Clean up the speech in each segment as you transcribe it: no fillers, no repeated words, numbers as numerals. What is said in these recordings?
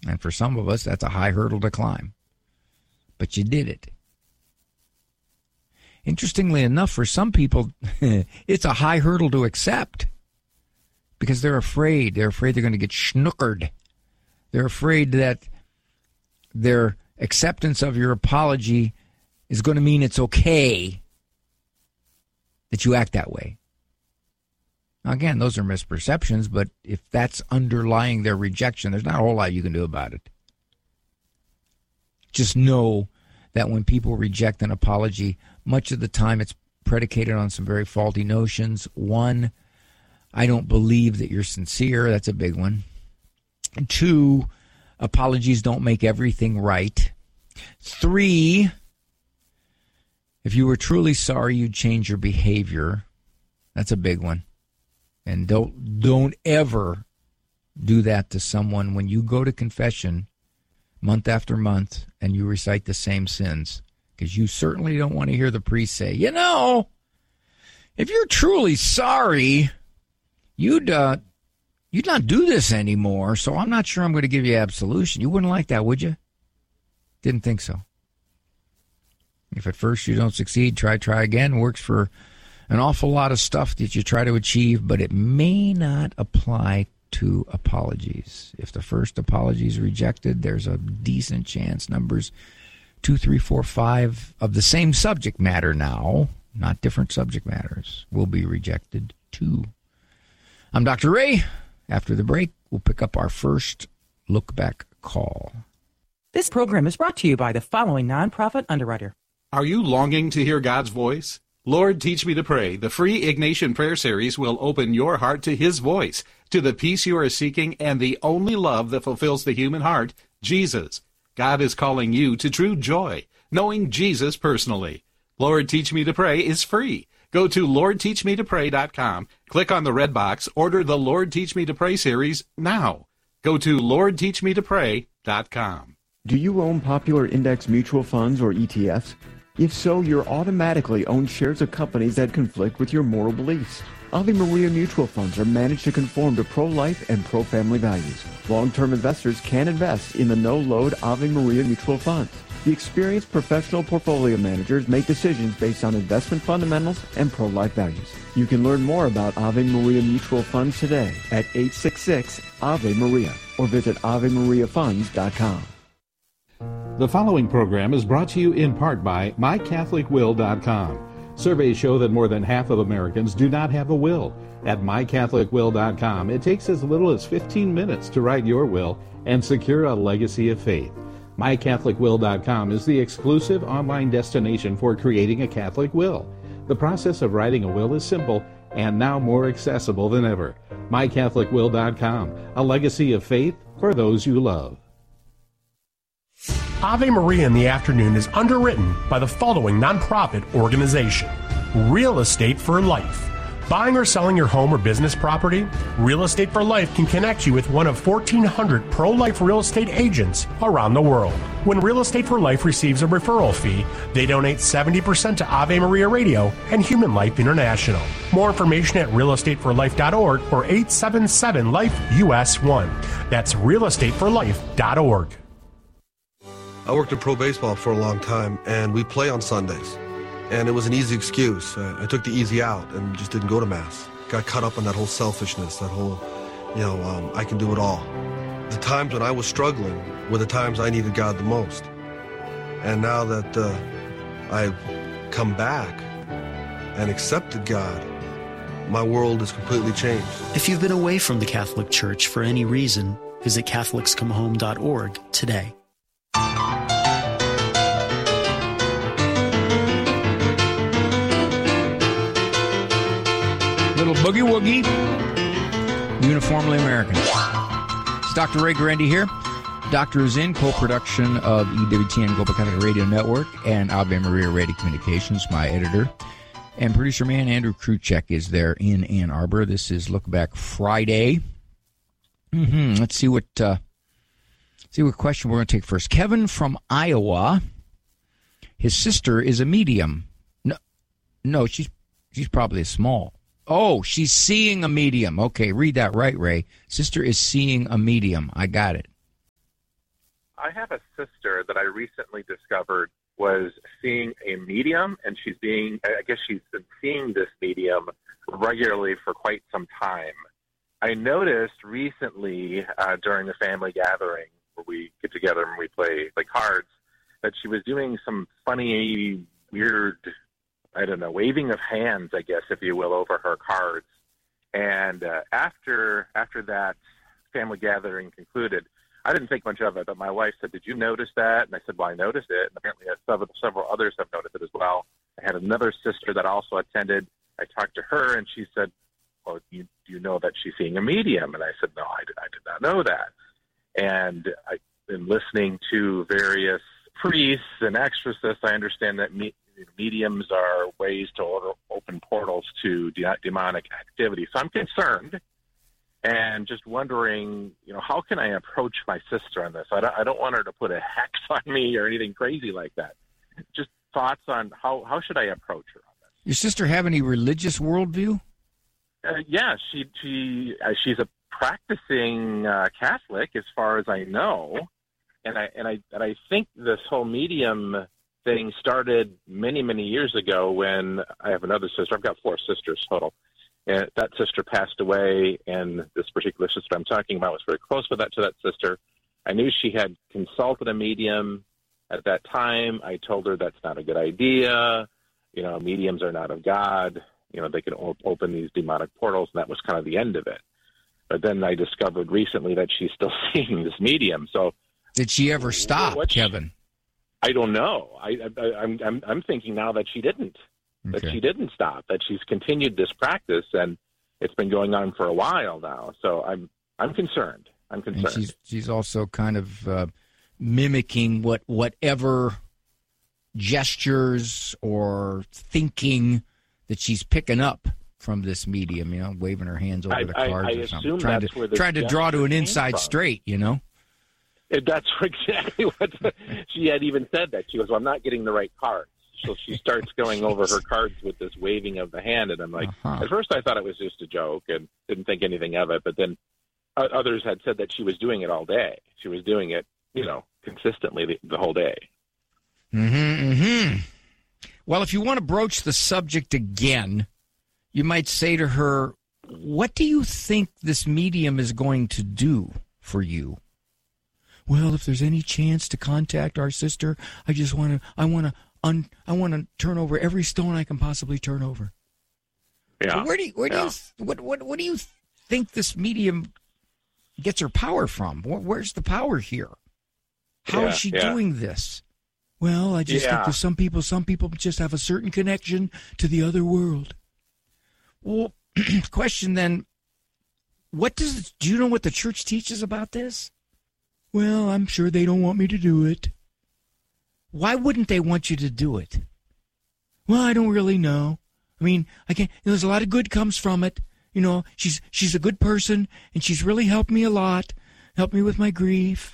And for some of us, that's a high hurdle to climb. But you did it. Interestingly enough, for some people, it's a high hurdle to accept because they're afraid. They're afraid they're going to get snookered. They're afraid that their acceptance of your apology is going to mean it's okay that you act that way. Now, again, those are misperceptions, but if that's underlying their rejection, there's not a whole lot you can do about it. Just know that when people reject an apology, much of the time it's predicated on some very faulty notions. One, I don't believe that you're sincere. That's a big one. And two, apologies don't make everything right. Three, if you were truly sorry, you'd change your behavior. That's a big one. And don't ever do that to someone when you go to confession month after month and you recite the same sins, because you certainly don't want to hear the priest say, you know, if you're truly sorry, you'd not do this anymore, so I'm not sure I'm going to give you absolution. You wouldn't like that, would you? Didn't think so. If at first you don't succeed, try again. Works for an awful lot of stuff that you try to achieve, but it may not apply to apologies. If the first apology is rejected, there's a decent chance numbers 2, 3, 4, 5 of the same subject matter now, not different subject matters, will be rejected too. I'm Dr. Ray. After the break, we'll pick up our first look back call. This program is brought to you by the following nonprofit underwriter. Are you longing to hear God's voice? Lord, Teach Me to Pray, the free Ignatian Prayer Series will open your heart to His voice, to the peace you are seeking, and the only love that fulfills the human heart, Jesus. God is calling you to true joy, knowing Jesus personally. Lord, Teach Me to Pray is free. Go to LordTeachMeToPray.com, click on the red box, order the Lord Teach Me to Pray series now. Go to LordTeachMeToPray.com. Do you own popular index mutual funds or ETFs? If so, you're automatically own shares of companies that conflict with your moral beliefs. Ave Maria mutual funds are managed to conform to pro-life and pro-family values. Long-term investors can invest in the no-load Ave Maria mutual funds. The experienced professional portfolio managers make decisions based on investment fundamentals and pro-life values. You can learn more about Ave Maria mutual funds today at 866-AVE-MARIA or visit AveMariaFunds.com. The following program is brought to you in part by MyCatholicWill.com. Surveys show that more than half of Americans do not have a will. At MyCatholicWill.com, it takes as little as 15 minutes to write your will and secure a legacy of faith. MyCatholicWill.com is the exclusive online destination for creating a Catholic will. The process of writing a will is simple and now more accessible than ever. MyCatholicWill.com, a legacy of faith for those you love. Ave Maria in the Afternoon is underwritten by the following nonprofit organization: Real Estate for Life. Buying or selling your home or business property? Real Estate for Life can connect you with one of 1,400 pro-life real estate agents around the world. When Real Estate for Life receives a referral fee, they donate 70% to Ave Maria Radio and Human Life International. More information at realestateforlife.org or 877-LIFE-US1. That's realestateforlife.org. I worked in pro baseball for a long time, and we play on Sundays. And it was an easy excuse. I took the easy out and just didn't go to Mass. Got caught up in that whole selfishness, that whole, I can do it all. The times when I was struggling were the times I needed God the most. And now that I've come back and accepted God, my world has completely changed. If you've been away from the Catholic Church for any reason, visit CatholicsComeHome.org today. Little boogie woogie, uniformly American. It's Dr. Ray Guarendi here. Doctor is in co-production of EWTN Global Catholic Radio Network and Ave Maria Radio Communications. My editor and producer man Andrew Kruchek is there in Ann Arbor. This is Look Back Friday. Let's see what question we're going to take first. Kevin from Iowa. His sister is a medium. No, she's probably a small. Oh, she's seeing a medium. Okay, read that right, Ray. Sister is seeing a medium. I got it. I have a sister that I recently discovered was seeing a medium, and she's been seeing this medium regularly for quite some time. I noticed recently during the family gathering where we get together and we play cards that she was doing some funny, weird, waving of hands, I guess, if you will, over her cards. And after that family gathering concluded, I didn't think much of it, but my wife said, "Did you notice that?" And I said, "Well, I noticed it." And apparently several others have noticed it as well. I had another sister that also attended. I talked to her, and she said, "Well, do you know that she's seeing a medium?" And I said, "No, I did not know that." And I've been listening to various priests and exorcists. I understand that mediums are ways to open portals to demonic activity. So I'm concerned and just wondering, how can I approach my sister on this? I don't want her to put a hex on me or anything crazy like that. Just thoughts on how should I approach her on this? Your sister have any religious worldview? Yeah, she's a practicing Catholic, as far as I know, and I think this whole medium thing started many, many years ago when I have another sister. I've got 4 sisters total. And that sister passed away, and this particular sister I'm talking about was very close to that sister. I knew she had consulted a medium at that time. I told her that's not a good idea. Mediums are not of God. They can open these demonic portals, and that was kind of the end of it. But then I discovered recently that she's still seeing this medium. So, did she ever stop, Kevin? I don't know. I'm thinking now that she didn't. Okay. That she didn't stop. That she's continued this practice, and it's been going on for a while now. So I'm concerned. I'm concerned. And she's also kind of mimicking whatever gestures or thinking that she's picking up from this medium, waving her hands over the cards or something. Trying to draw to an inside straight, That's exactly what she had even said that. She goes, "Well, I'm not getting the right cards." So she starts going over her cards with this waving of the hand, and I'm like, At first I thought it was just a joke and didn't think anything of it, but then others had said that she was doing it all day. She was doing it, consistently the whole day. Well, if you want to broach the subject again, you might say to her, "What do you think this medium is going to do for you?" "Well, if there's any chance to contact our sister, I want to turn over every stone I can possibly turn over." Yeah. So what do you think this medium gets her power from? Where's the power here? How is she doing this? "Well, I just think there's some people just have a certain connection to the other world." Well, question then, do you know what the church teaches about this? "Well, I'm sure they don't want me to do it." Why wouldn't they want you to do it? "Well, I don't really know. I mean, I can't. There's a lot of good comes from it. She's a good person, and she's really helped me a lot, helped me with my grief."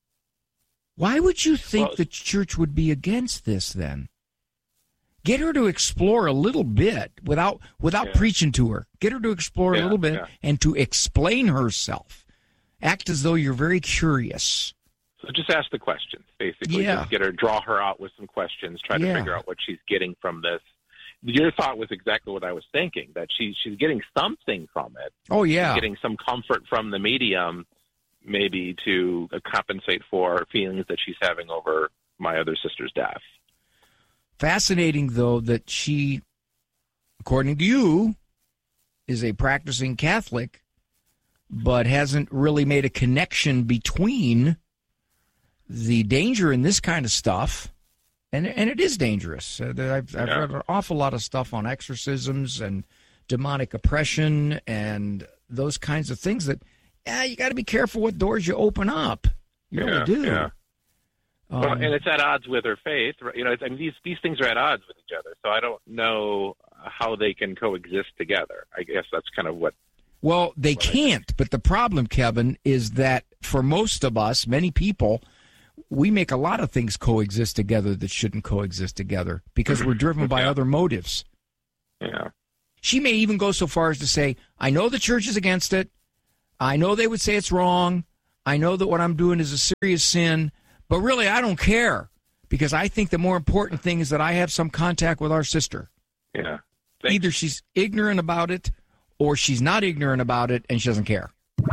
Why would you think the church would be against this then? Get her to explore a little bit without preaching to her. Get her to explore a little bit and to explain herself. Act as though you're very curious. So just ask the questions, basically. Just draw her out with some questions, try to figure out what she's getting from this. Your thought was exactly what I was thinking, that she's getting something from it. Oh, yeah. She's getting some comfort from the medium, maybe to compensate for feelings that she's having over my other sister's death. Fascinating, though, that she, according to you, is a practicing Catholic, but hasn't really made a connection between the danger in this kind of stuff, and it is dangerous. I've read an awful lot of stuff on exorcisms and demonic oppression and those kinds of things that, you got to be careful what doors you open up. You really do. Yeah. And it's at odds with her faith. These things are at odds with each other, so I don't know how they can coexist together. I guess that's kind of what... Well, they can't, but the problem, Kevin, is that for most of us, many people, we make a lot of things coexist together that shouldn't coexist together because we're driven by other motives. Yeah. She may even go so far as to say, "I know the church is against it. I know they would say it's wrong. I know that what I'm doing is a serious sin, But really, I don't care, because I think the more important thing is that I have some contact with our sister. Yeah. Either she's ignorant about it or she's not ignorant about it and she doesn't care.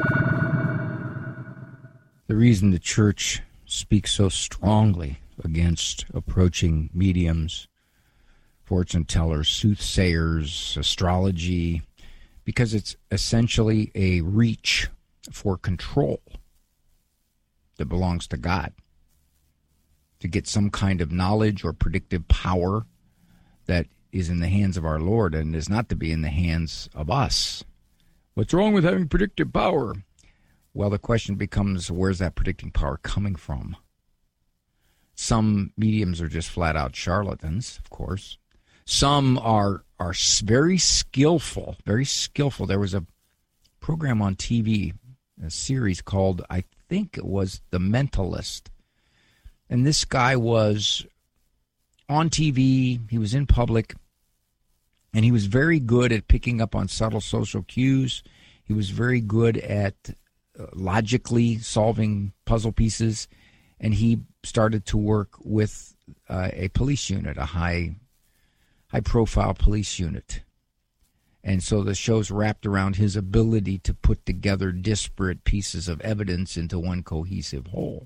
The reason the church speaks so strongly against approaching mediums, fortune tellers, soothsayers, astrology, because it's essentially a reach for control that belongs to God, to get some kind of knowledge or predictive power that is in the hands of our Lord and is not to be in the hands of us. What's wrong with having predictive power? Well, the question becomes, where's that predicting power coming from? Some mediums are just flat-out charlatans, of course. Some are very skillful, very skillful. There was a program on TV, a series called, I think it was The Mentalist. And this guy was on TV, he was in public, and he was very good at picking up on subtle social cues. He was very good at logically solving puzzle pieces, and he started to work with a police unit, a high-profile police unit. And so the show's wrapped around his ability to put together disparate pieces of evidence into one cohesive whole.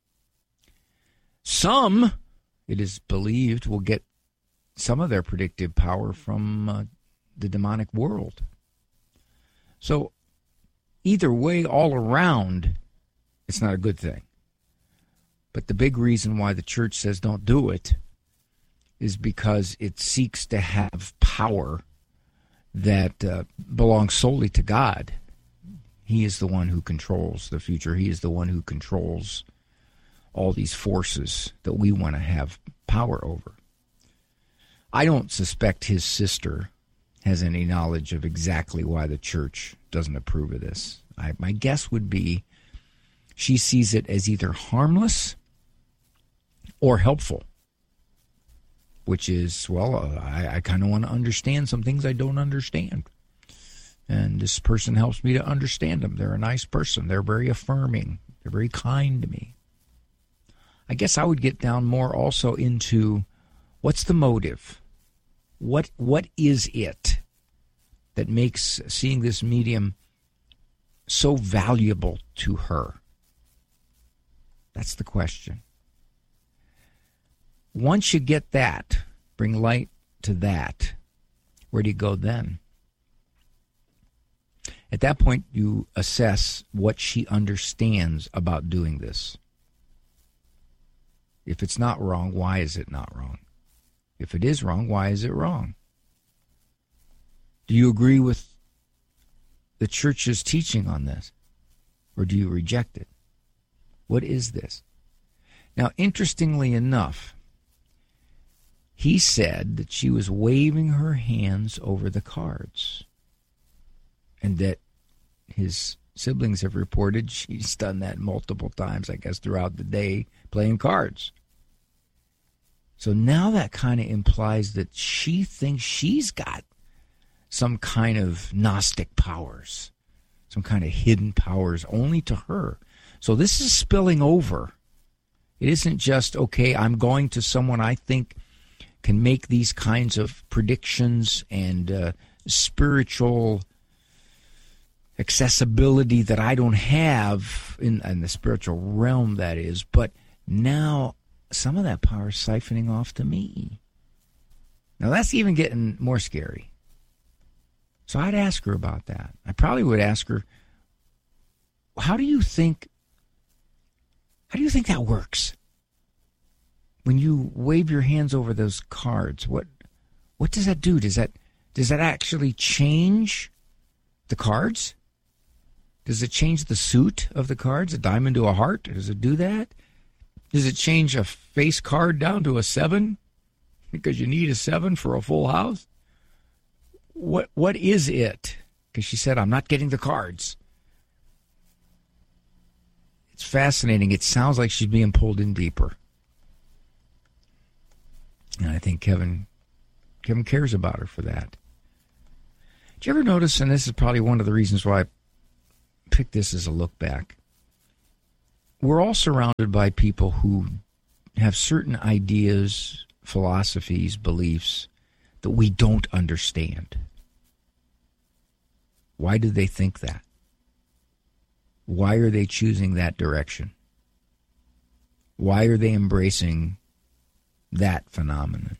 Some, it is believed, will get some of their predictive power from the demonic world. So either way, all around, it's not a good thing. But the big reason why the church says don't do it is because it seeks to have power that belongs solely to God. He is the one who controls the future. He is the one who controls all these forces that we want to have power over. I don't suspect his sister has any knowledge of exactly why the church doesn't approve of this. My guess would be she sees it as either harmless or helpful, which is, well, I kind of want to understand some things I don't understand. And this person helps me to understand them. They're a nice person. They're very affirming. They're very kind to me. I guess I would get down more also into what's the motive? What is it that makes seeing this medium so valuable to her? That's the question. Once you get that, bring light to that, where do you go then? At that point, you assess what she understands about doing this. If it's not wrong, why is it not wrong? If it is wrong, why is it wrong? Do you agree with the church's teaching on this? Or do you reject it? What is this? Now, interestingly enough, he said that she was waving her hands over the cards, and that his siblings have reported she's done that multiple times, I guess, throughout the day, playing cards. So now that kind of implies that she thinks she's got some kind of Gnostic powers, some kind of hidden powers only to her. So this is spilling over. It isn't just, okay, I'm going to someone I think can make these kinds of predictions and spiritual accessibility that I don't have in the spiritual realm, that is. But now some of that power is siphoning off to me. Now that's even getting more scary. So I'd ask her about that. I probably would ask her, how do you think that works? When you wave your hands over those cards, what does that do? Does that actually change the cards? Does it change the suit of the cards, a diamond to a heart? Does it do that? Does it change a face card down to a 7 because you need a 7 for a full house? What is it? Because she said, I'm not getting the cards. It's fascinating. It sounds like she's being pulled in deeper. And I think Kevin cares about her for that. Did you ever notice, and this is probably one of the reasons why I picked this as a look back, we're all surrounded by people who have certain ideas, philosophies, beliefs that we don't understand. Why do they think that? Why are they choosing that direction? Why are they embracing that phenomenon?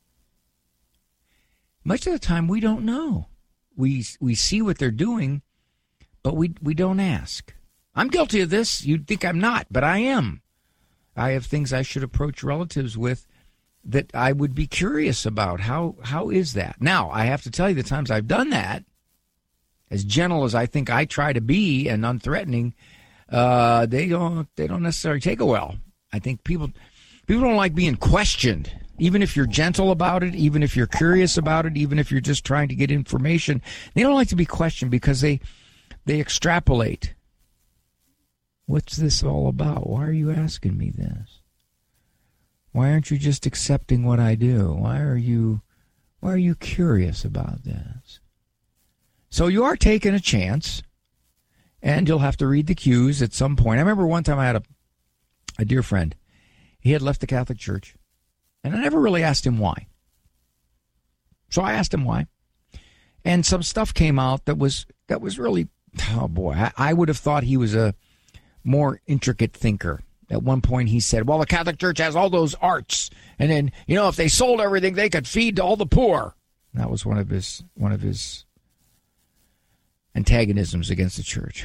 Much of the time, we don't know. We see what they're doing, but we don't ask. I'm guilty of this. You'd think I'm not, but I am. I have things I should approach relatives with that I would be curious about. How is that? Now, I have to tell you, the times I've done that, as gentle as I think I try to be and unthreatening, they don't necessarily take it well. I think people don't like being questioned. Even if you're gentle about it, even if you're curious about it, even if you're just trying to get information, they don't like to be questioned because they extrapolate. What's this all about? Why are you asking me this? Why aren't you just accepting what I do? Why are you curious about this? So you are taking a chance, and you'll have to read the cues at some point. I remember one time I had a dear friend. He had left the Catholic Church, and I never really asked him why. So I asked him why, and some stuff came out that was really, oh boy, I would have thought he was a more intricate thinker. At one point he said, well, the Catholic Church has all those arts, and then, if they sold everything, they could feed to all the poor. That was one of his antagonisms against the church.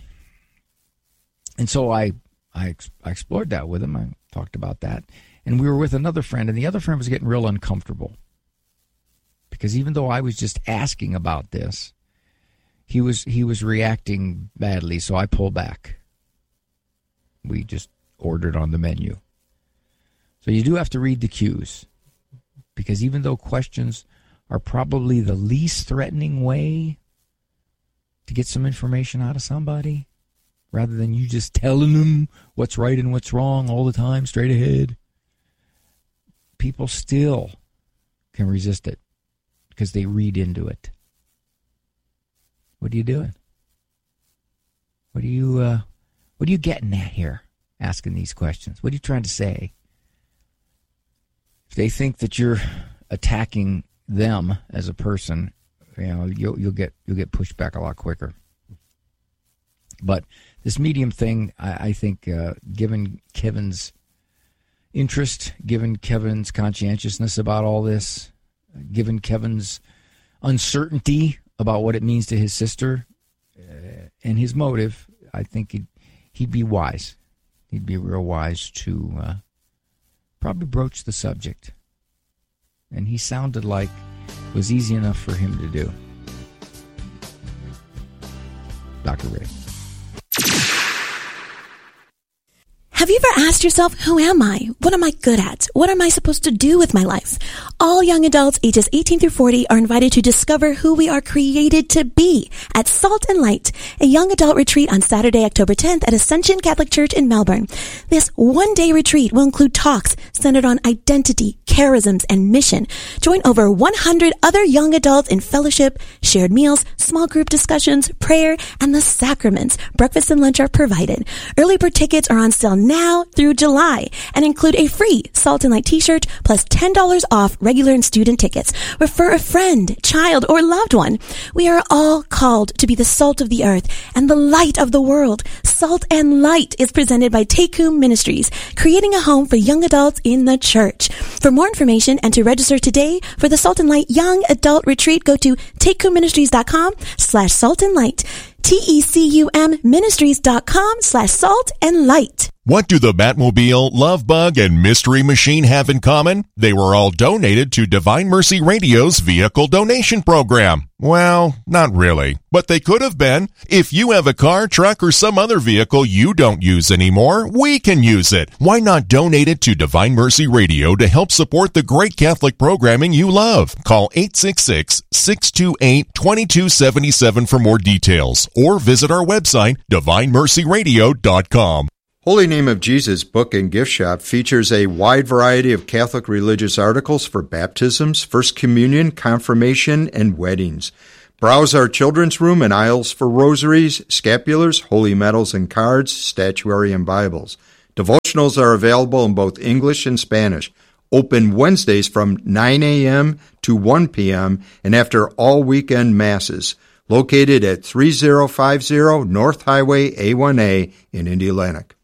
And so I explored that with him. I talked about that. And we were with another friend, and the other friend was getting real uncomfortable. Because even though I was just asking about this, he was reacting badly, so I pulled back. We just ordered on the menu. So you do have to read the cues. Because even though questions are probably the least threatening way to get some information out of somebody, rather than you just telling them what's right and what's wrong all the time, straight ahead, people still can resist it because they read into it. What are you doing? What are you getting at here, asking these questions? What are you trying to say? If they think that you're attacking them as a person, you'll get pushed back a lot quicker. But this medium thing, I think, given Kevin's interest, given Kevin's conscientiousness about all this, given Kevin's uncertainty about what it means to his sister and his motive, I think he'd be wise. He'd be real wise to probably broach the subject. And he sounded like it was easy enough for him to do. Dr. Ray. Have you ever asked yourself, who am I? What am I good at? What am I supposed to do with my life? All young adults ages 18 through 40 are invited to discover who we are created to be at Salt and Light, a young adult retreat on Saturday, October 10th at Ascension Catholic Church in Melbourne. This one-day retreat will include talks centered on identity, charisms, and mission. Join over 100 other young adults in fellowship, shared meals, small group discussions, prayer, and the sacraments. Breakfast and lunch are provided. Early bird tickets are on sale now through July and include a free Salt and Light t-shirt plus $10 off regular and student tickets. Refer a friend, child, or loved one. We are all called to be the salt of the earth and the light of the world. Salt and Light is presented by Tekum Ministries, creating a home for young adults in the church. For more information and to register today for the Salt and Light Young Adult Retreat, go to tekumministries.com/salt and light. TECUM ministries.com/salt and light. What do the Batmobile, Love Bug, and Mystery Machine have in common? They were all donated to Divine Mercy Radio's vehicle donation program. Well, not really, but they could have been. If you have a car, truck, or some other vehicle you don't use anymore, we can use it. Why not donate it to Divine Mercy Radio to help support the great Catholic programming you love? Call 866-628-2277 for more details, or visit our website, divinemercyradio.com. Holy Name of Jesus Book and Gift Shop features a wide variety of Catholic religious articles for baptisms, First Communion, confirmation, and weddings. Browse our children's room and aisles for rosaries, scapulars, holy medals and cards, statuary, and Bibles. Devotionals are available in both English and Spanish. Open Wednesdays from 9 a.m. to 1 p.m. and after all weekend masses. Located at 3050 North Highway A1A in Indialantic.